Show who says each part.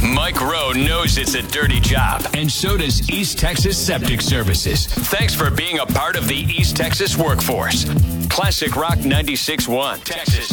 Speaker 1: Mike Rowe knows it's a dirty job, and so does East Texas Septic Services. Thanks for being a part of the East Texas workforce. Classic Rock 96.1, Texas